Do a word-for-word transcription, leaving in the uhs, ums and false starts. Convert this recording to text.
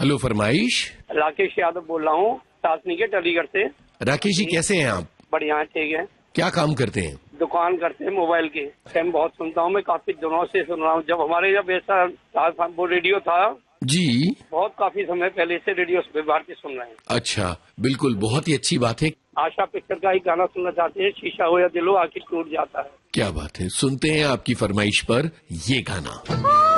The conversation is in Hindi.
हेलो, फरमाइश। राकेश यादव बोल रहा हूँ, सासनी के अलीगढ़ से। राकेश जी, कैसे हैं आप? बढ़िया है, ठीक है। क्या काम करते हैं? दुकान करते हैं मोबाइल की। मैं बहुत सुनता हूँ, मैं काफी दिनों से सुन रहा हूँ। जब हमारे जब ऐसा वो रेडियो था जी, बहुत काफी समय पहले से रेडियो भारती सुन रहे हैं। अच्छा, बिल्कुल, बहुत ही अच्छी बात है। आशा पिक्चर का ही गाना सुनना चाहते हैं, शीशा हो या दिलो आखिर टूट जाता है। क्या बात है, सुनते हैं आपकी फरमाइश पर ये गाना।